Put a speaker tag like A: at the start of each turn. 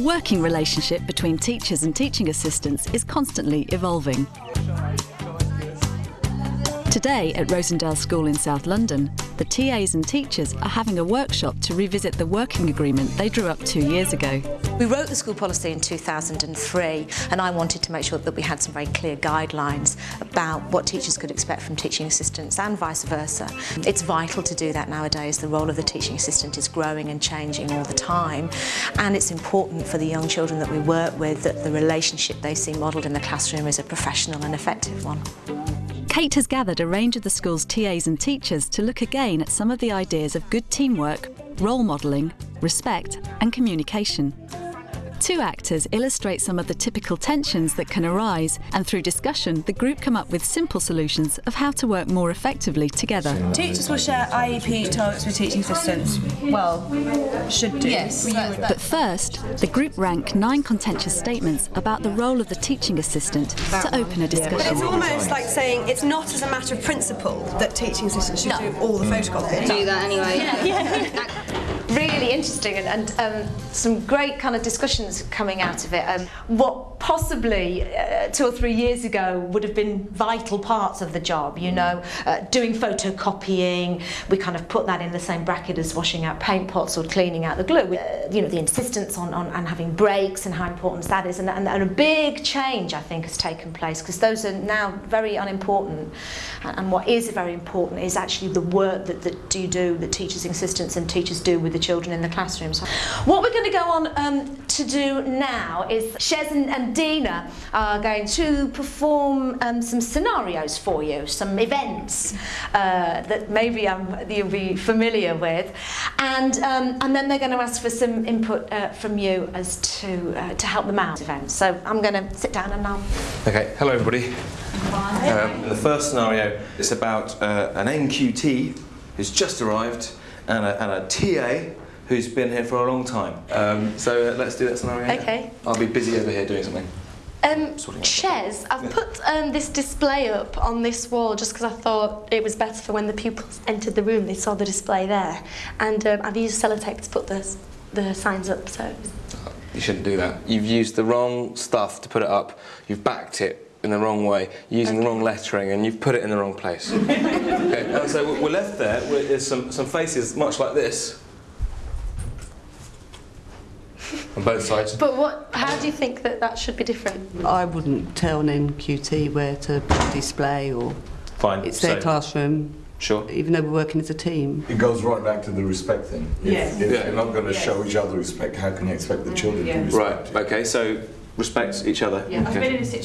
A: working relationship between teachers and teaching assistants is constantly evolving. Today at Rosendale School in South London, the TAs and teachers are having a workshop to revisit the working agreement they drew up 2 years ago.
B: We wrote the school policy in 2003, and I wanted to make sure that we had some very clear guidelines about what teachers could expect from teaching assistants and vice versa. It's vital to do that nowadays. The role of the teaching assistant is growing and changing all the time, and it's important for the young children that we work with that the relationship they see modelled in the classroom is a professional and effective one.
A: Kate has gathered a range of the school's TAs and teachers to look again at some of the ideas of good teamwork, role modelling, respect and communication. Two actors illustrate some of the typical tensions that can arise, and through discussion the group come up with simple solutions of how to work more effectively together.
C: Teachers will share IEP targets with teaching assistants. Well, should do.
D: Yes.
A: But first, the group rank 9 contentious statements about the role of the teaching assistant to open a discussion.
C: But it's almost like saying it's not as a matter of principle that teaching assistants should do all the photocopying.
D: Do that anyway.
B: Really interesting and some great kind of discussions coming out of it. What possibly 2 or 3 years ago would have been vital parts of the job, you know, doing photocopying, we kind of put that in the same bracket as washing out paint pots or cleaning out the glue. You know, the insistence on having breaks and how important that is, and a big change I think has taken place, because those are now very unimportant, and what is very important is actually the work that teachers, assistants and teachers do with the children in the classroom. So what we're going to go on to do now is Shez and Dina are going to perform some scenarios for you, some events that maybe you'll be familiar with, and then they're going to ask for some input from you as to help them out events. So I'm going to sit down and now.
E: Okay, hello everybody. The first scenario is about an NQT who's just arrived and a TA who's been here for a long time. So let's do that scenario.
B: Okay.
E: I'll be busy over here doing something.
F: Shez, I've put this display up on this wall just because I thought it was better for when the pupils entered the room, they saw the display there. And I've used sellotape to put the signs up, so...
E: You shouldn't do that. You've used the wrong stuff to put it up. You've backed it in the wrong way, using the wrong lettering, and you've put it in the wrong place. Okay, and so we're left there with some faces much like this. On both sides.
F: But how do you think that should be different?
G: I wouldn't tell an NQT where to display, or
E: fine.
G: It's their classroom.
E: Sure.
G: Even though we're working as a team.
H: It goes right back to the respect thing. If you're not going to show each other respect, how can you expect the children to respect?
E: Right. Okay. So respect each other.
C: Yeah.
E: Okay.
C: I've been in a situation